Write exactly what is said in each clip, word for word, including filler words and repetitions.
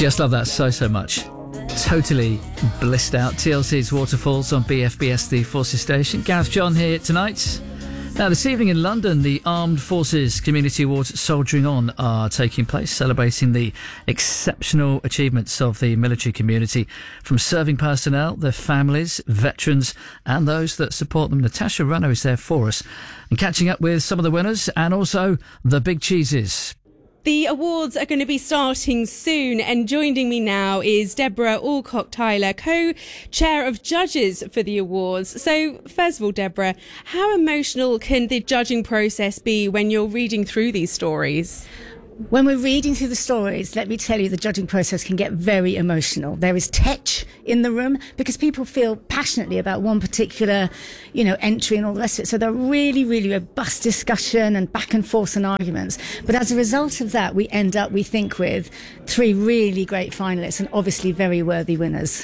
Just love that so, so much. Totally blissed out. T L C's Waterfalls on B F B S, the Forces station. Gareth John here tonight. Now, this evening in London, the Armed Forces Community Awards Soldiering On are taking place, celebrating the exceptional achievements of the military community, from serving personnel, their families, veterans, and those that support them. Natasha Runno is there for us and catching up with some of the winners and also the big cheeses. The awards are going to be starting soon, and joining me now is Deborah Alcock-Tyler, co-chair of judges for the awards. So, first of all, Deborah, how emotional can the judging process be when you're reading through these stories? When we're reading through the stories, let me tell you, the judging process can get very emotional. There is tetch in the room because people feel passionately about one particular, you know, entry and all the rest of it. So they're really, really robust discussion and back and forth and arguments. But as a result of that, we end up, we think, with three really great finalists and obviously very worthy winners.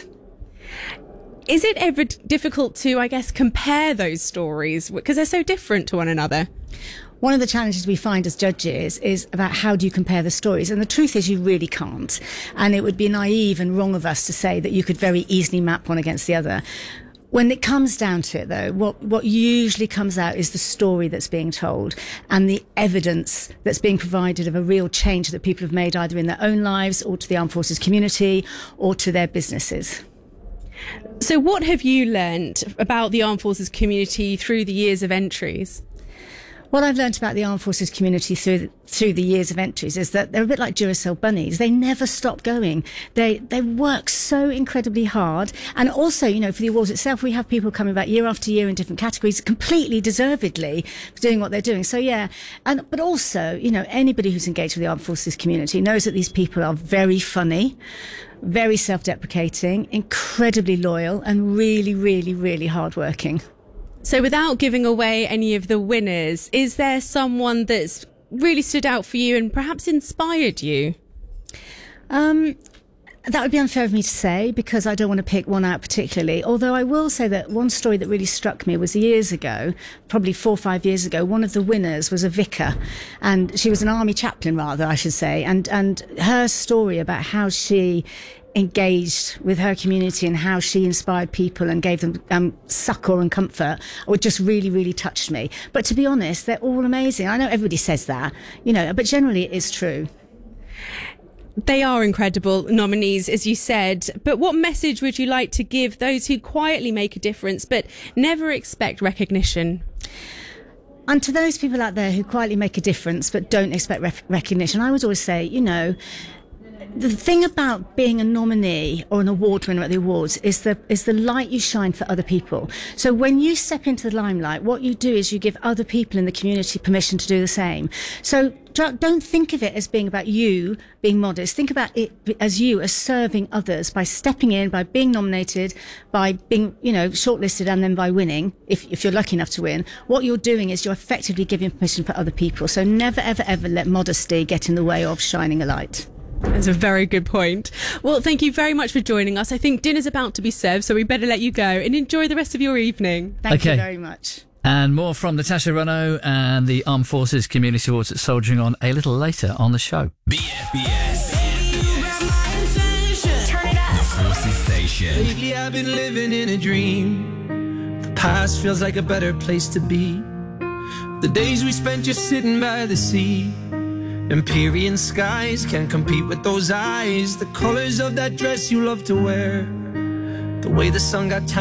Is it ever difficult to, I guess, compare those stories because they're so different to one another? One of the challenges we find as judges is about how do you compare the stories? And the truth is you really can't. And it would be naive and wrong of us to say that you could very easily map one against the other. When it comes down to it, though, what, what usually comes out is the story that's being told and the evidence that's being provided of a real change that people have made either in their own lives or to the Armed Forces community or to their businesses. So what have you learned about the Armed Forces community through the years of entries? What I've learned about the Armed Forces community through through the years of entries is that they're a bit like Duracell bunnies. They never stop going. They they work so incredibly hard. And also, you know, for the awards itself, we have people coming back year after year in different categories, completely deservedly for doing what they're doing. So, yeah. And but also, you know, anybody who's engaged with the Armed Forces community knows that these people are very funny, very self-deprecating, incredibly loyal, and really, really, really hardworking. So without giving away any of the winners, is there someone that's really stood out for you and perhaps inspired you? Um, that would be unfair of me to say because I don't want to pick one out particularly. Although I will say that one story that really struck me was years ago, probably four or five years ago, one of the winners was a vicar, and she was an army chaplain, rather, I should say. And, and her story about how she engaged with her community and how she inspired people and gave them um, succour and comfort, or just really, really touched me. But to be honest, they're all amazing. I know everybody says that, you know, but generally it is true. They are incredible nominees, as you said. But what message would you like to give those who quietly make a difference but never expect recognition? And to those people out there who quietly make a difference but don't expect rec- recognition, I would always say, you know, the thing about being a nominee or an award winner at the awards is the is the light you shine for other people. So when you step into the limelight, what you do is you give other people in the community permission to do the same. So don't think of it as being about you being modest. Think about it as you as serving others by stepping in, by being nominated, by being, you know, shortlisted, and then by winning. If if you're lucky enough to win, what you're doing is you're effectively giving permission for other people. So never, ever, ever let modesty get in the way of shining a light. That's a very good point. Well, thank you very much for joining us. I think dinner's about to be served, so we better let you go and enjoy the rest of your evening. Thank okay. you very much. And more from Natasha Runno and the Armed Forces Community Awards at Soldiering On a little later on the show. B F B S. Turn it up. The Forces station. Lately I've been living in a dream. The past feels like a better place to be. The days we spent just sitting by the sea. Empyrean skies can't compete with those eyes. The colors of that dress you love to wear. The way the sun got